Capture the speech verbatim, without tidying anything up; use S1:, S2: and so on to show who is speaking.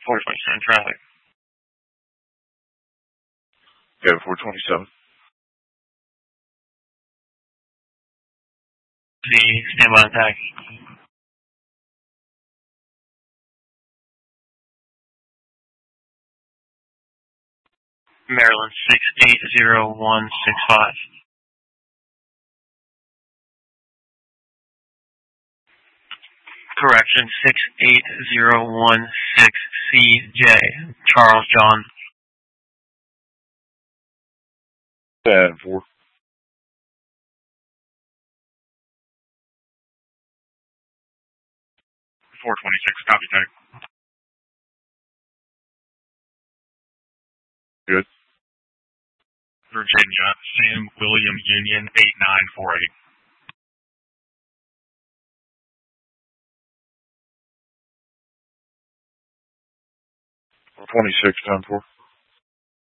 S1: four twenty-seven traffic.
S2: Okay, four twenty-seven.
S1: The standby on tag. Maryland six eight zero one six five. Correction, six eight zero one six C J, Charles John.
S2: ten four.
S1: four twenty-six, copy tag.
S2: Good.
S1: Virginia, Sam William Union eight nine four eight.
S2: twenty-six, ten four.